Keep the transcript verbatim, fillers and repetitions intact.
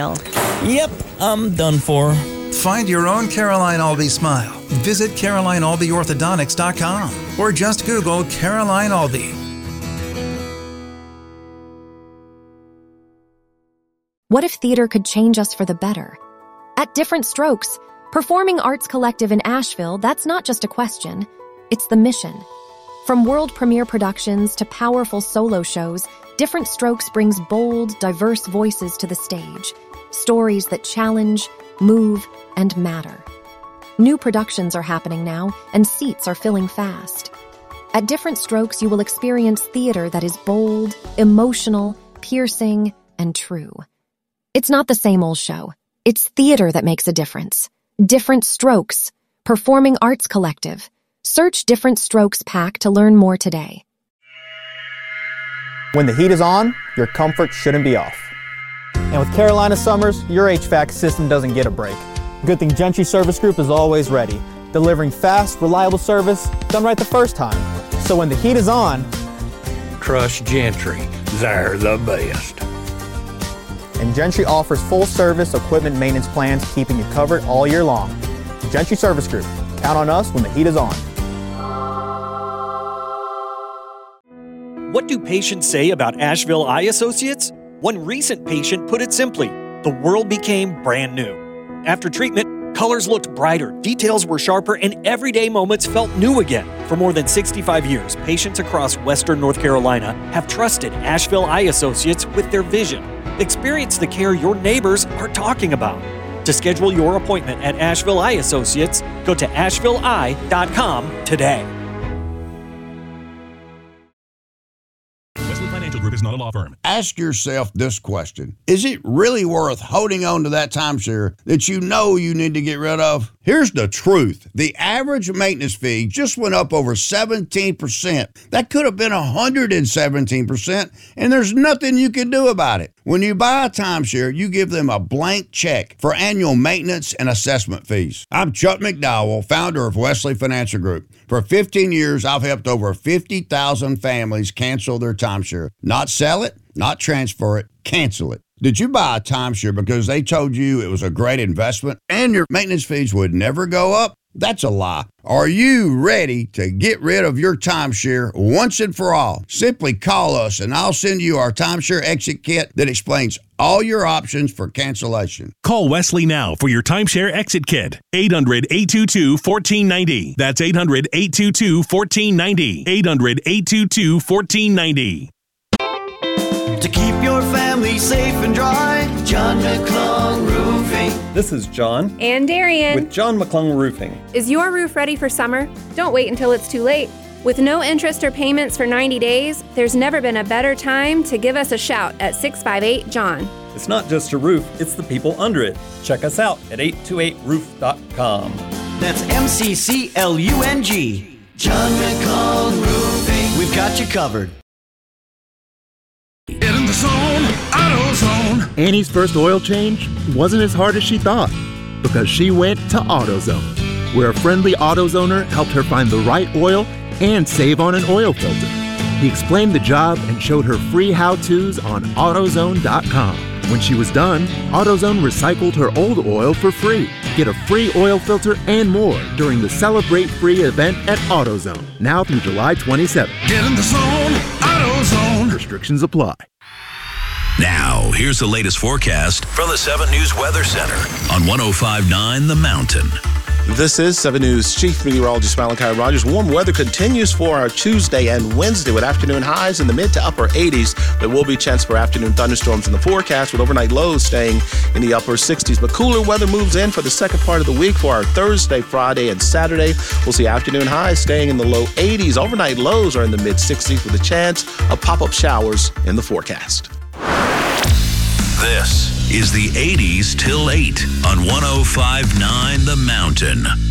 smile. Yep, I'm done for. Find your own Caroline Albee smile. Visit Caroline Albee Orthodontics dot com or just Google Caroline Albee. What if theater could change us for the better? At Different Strokes, Performing Arts Collective in Asheville, that's not just a question, it's the mission. From world premiere productions to powerful solo shows, Different Strokes brings bold, diverse voices to the stage. Stories that challenge, move, and matter. New productions are happening now, and seats are filling fast. At Different Strokes, you will experience theater that is bold, emotional, piercing, and true. It's not the same old show. It's theater that makes a difference. Different Strokes, Performing Arts Collective. Search Different Strokes Pack to learn more today. When the heat is on, your comfort shouldn't be off. And with Carolina Summers, your H V A C system doesn't get a break. Good thing Gentry Service Group is always ready, delivering fast, reliable service done right the first time. So when the heat is on, trust Gentry. They're the best. And Gentry offers full service equipment maintenance plans, keeping you covered all year long. Gentry Service Group. Count on us when the heat is on. What do patients say about Asheville Eye Associates? One recent patient put it simply, the world became brand new. After treatment, colors looked brighter, details were sharper, and everyday moments felt new again. For more than sixty-five years, patients across Western North Carolina have trusted Asheville Eye Associates with their vision. Experience the care your neighbors are talking about. To schedule your appointment at Asheville Eye Associates, go to asheville eye dot com today. Wesley Financial Group is not a law firm. Ask yourself this question. Is it really worth holding on to that timeshare that you know you need to get rid of? Here's the truth. The average maintenance fee just went up over seventeen percent. That could have been one hundred seventeen percent, and there's nothing you can do about it. When you buy a timeshare, you give them a blank check for annual maintenance and assessment fees. I'm Chuck McDowell, founder of Wesley Financial Group. For fifteen years, I've helped over fifty thousand families cancel their timeshare. Not sell it, not transfer it, cancel it. Did you buy a timeshare because they told you it was a great investment and your maintenance fees would never go up? That's a lie. Are you ready to get rid of your timeshare once and for all? Simply call us and I'll send you our timeshare exit kit that explains all your options for cancellation. Call Wesley now for your timeshare exit kit. eight hundred, eight two two, one four nine zero. That's eight hundred, eight two two, one four nine zero. eight hundred, eight two two, one four nine zero. To keep your family safe and dry, John McClung Roofing. This is John. And Darian. With John McClung Roofing. Is your roof ready for summer? Don't wait until it's too late. With no interest or payments for ninety days, there's never been a better time to give us a shout at six five eight, John. It's not just a roof, it's the people under it. Check us out at eight two eight roof dot com. That's M C C L U N G. John McClung Roofing. We've got you covered. Get in the zone, AutoZone. Annie's first oil change wasn't as hard as she thought because she went to AutoZone, where a friendly AutoZoner helped her find the right oil and save on an oil filter. He explained the job and showed her free how-tos on AutoZone dot com. When she was done, AutoZone recycled her old oil for free. Get a free oil filter and more during the Celebrate Free event at AutoZone, now through July twenty-seventh. Get in the zone, AutoZone. Restrictions apply. Now, here's the latest forecast from the seven News Weather Center on one oh five point nine The Mountain. This is seven News Chief Meteorologist Malachi Rogers. Warm weather continues for our Tuesday and Wednesday with afternoon highs in the mid to upper eighties. There will be a chance for afternoon thunderstorms in the forecast with overnight lows staying in the upper sixties. But cooler weather moves in for the second part of the week for our Thursday, Friday, and Saturday. We'll see afternoon highs staying in the low eighties. Overnight lows are in the mid sixties with a chance of pop-up showers in the forecast. This is the eighties till eight on one oh five point nine The Mountain.